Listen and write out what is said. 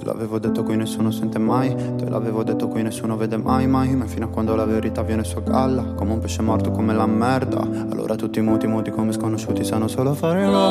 Te l'avevo detto qui nessuno sente mai, te l'avevo detto qui nessuno vede mai mai, ma fino a quando la verità viene su a galla, come un pesce morto come la merda. Allora tutti muti come sconosciuti sanno solo fare la